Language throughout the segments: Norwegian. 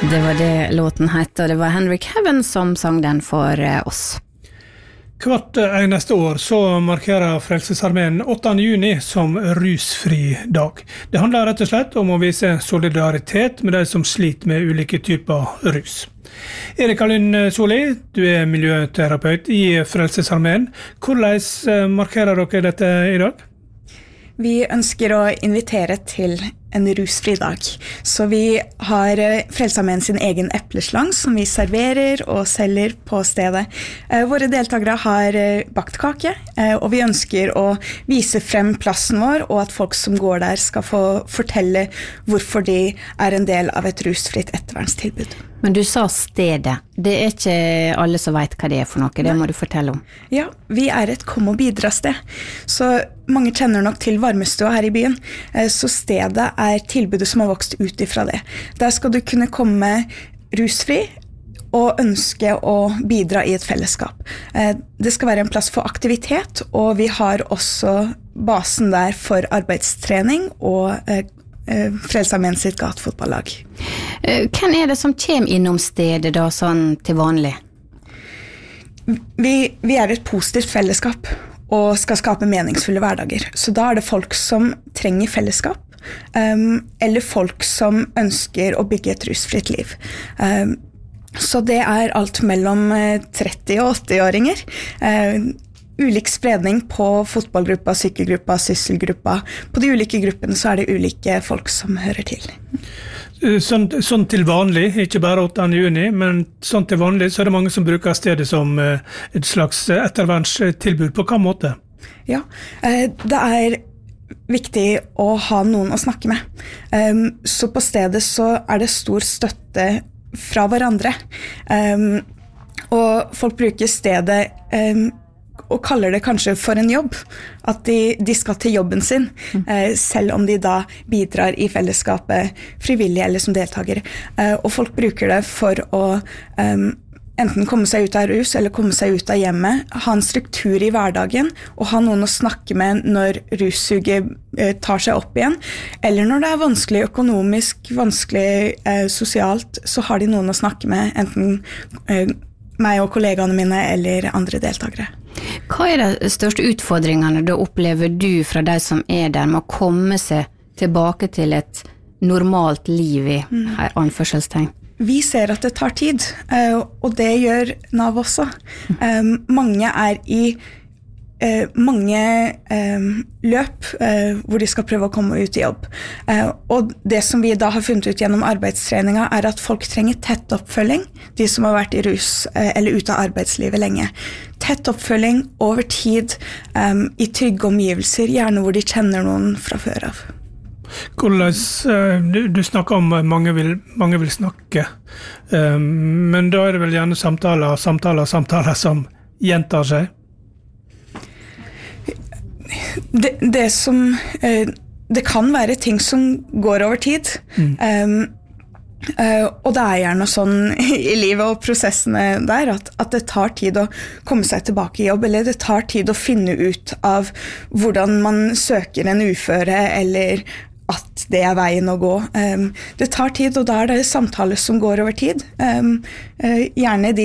Det var det låten hette, og det var Henrik Heaven som sang den for oss. Hvert eneste år så markerer Frelsesarmeen 8. juni som rusfri dag. Det handler rett og slett om å vise solidaritet med de som sliter med ulike typer rus. Erika Lynn Solli, du er miljøterapeut i Frelsesarmeen. Hvordan markerer dere dette i dag? Vi ønsker å invitere til en rusfri dag. Så vi har Frelsesarmeen sin egen epleslang som vi serverer og selger på stedet. Våre deltakere har bakt kake, og vi ønsker å vise frem plassen vår, og at folk som går der skal få fortelle hvorfor de er en del av et rusfritt ettervernstilbud. Men du sa stedet. Det er ikke alle som vet hva det er for noe. Det må du fortelle om. Ja, vi er et kom og bidra sted. Så mange kjenner nok til varmestua her i byen. Så stedet er tilbudet som har vokst ut ifra det. Der skal du kunne komme rusfri og ønske å bidra i et fellesskap. Det skal være en plass for aktivitet, og vi har også basen der for arbeidstrening og Frelsesarmeen sitt gatefotballag. Hvem er det som kommer innom stedet da, sånn til vanlig? Vi er et positivt fellesskap og skal skape meningsfulle hverdager. Så da er det folk som trenger fellesskap, eller folk som ønsker å bygge et rusfritt liv. Så det er alt mellom 30 og 80-åringer. Ulik spredning på fotballgruppa, sykkelgruppa, sysselgruppa. På de ulike gruppene så er det ulike folk som hører til. Sånn til vanlig, ikke bare 8. juni, men sånn til vanlig så er det mange som bruker stedet som et slags ettervernstilbud. På hva måte? Ja, det er viktig å ha noen å snakke med. Så på stedet så er det stor støtte fra hverandre. Og folk bruker stedet og kaller det kanskje for en jobb, at de skal til jobben sin, selv om de da bidrar i fellesskapet frivillig eller som deltakere. Og folk bruker det for å enten komme seg ut av rus eller komme seg ut av hjemmet, ha en struktur i hverdagen og ha noen å snakke med når russuget tar seg opp igjen, eller når det er vanskelig økonomisk, vanskelig sosialt, så har de noen å snakke med, enten meg og kollegaene mine eller andre deltakere. Hva er de største utfordringene da opplever du fra de som er der med å komme seg tilbake til et normalt liv i anførselstegn? Vi ser at det tar tid, og det gjør NAV også. Mange er i mange løp hvor de skal prøve å komme ut i jobb. Og det som vi da har funnet ut gjennom arbeidstreninga er at folk trenger tett oppfølging, de som har vært i rus eller ute av arbeidslivet lenge. Tett oppfølging over tid i trygge omgivelser, gjerne hvor de kjenner noen fra før av. Du snakker om mange vil snakke, men da er det vel gjerne samtaler som gjentar seg? Det kan være ting som går over tid, og det er gjerne sånn i livet og prosessene der at det tar tid å komme seg tilbake i jobb, eller det tar tid å finne ut av hvordan man søker en uføre, eller at det er veien å gå. Det tar tid, og da er det samtaler som går over tid. Gjerne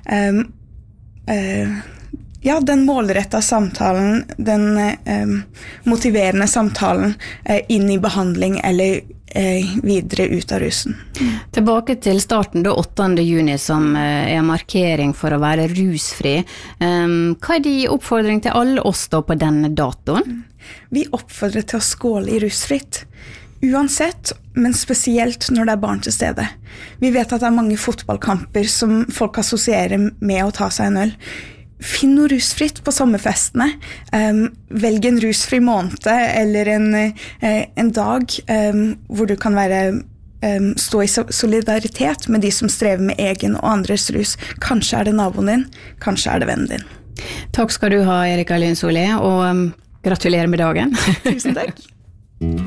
den målrettede samtalen, den motiverende samtalen inn i behandling eller videre ut av rusen. Tilbake til starten, da 8. juni, som er markering for å være rusfri. Hva er de oppfordring til alle oss da på denne datoen? Vi oppfordrer til å skåle i rusfritt. Uansett, men spesielt når det er barn til stede. Vi vet at det er mange fotballkamper som folk assosierer med å ta seg en øl. Finn noe rusfritt på sommerfestene. Velg en rusfri måned eller en dag hvor du kan stå i solidaritet med de som strever med egen og andres rus. Kanskje er det naboen din, kanskje er det vennen din. Takk skal du ha, Erika Lynn Solli, og gratulerer med dagen. Tusen takk.